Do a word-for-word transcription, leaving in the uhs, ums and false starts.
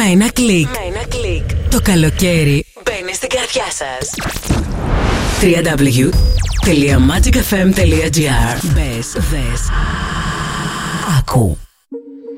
ένα κλικ. Με ένα κλικ. Το καλοκαίρι μπαίνει στην καρδιά σας. double-u double-u double-u τελεία magic f m τελεία g r. Μπες, δες, άκου.